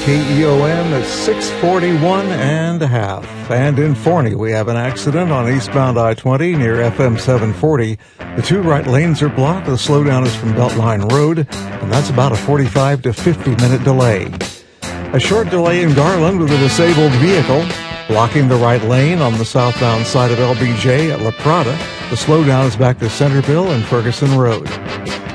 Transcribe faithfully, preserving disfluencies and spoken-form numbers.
K E O M at six forty-one and a half. And in Forney, we have an accident on eastbound I twenty near F M seven forty. The two right lanes are blocked. The slowdown is from Beltline Road, and that's about a forty-five to fifty minute delay. A short delay in Garland with a disabled vehicle blocking the right lane on the southbound side of L B J at La Prada. The slowdown is back to Centerville and Ferguson Road.